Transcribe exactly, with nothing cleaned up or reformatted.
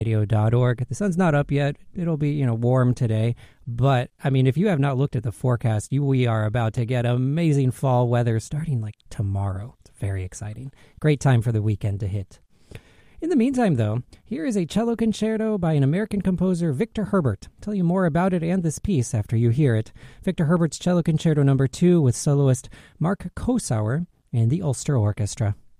radio dot org. The sun's not up yet. It'll be, you know, warm today. But, I mean, if you have not looked at the forecast, you, we are about to get amazing fall weather starting like tomorrow. It's very exciting. Great time for the weekend to hit. In the meantime, though, here is a cello concerto by an American composer, Victor Herbert. I'll tell you more about it and this piece after you hear it. Victor Herbert's Cello Concerto Number two with soloist Mark Kosauer and the Ulster Orchestra.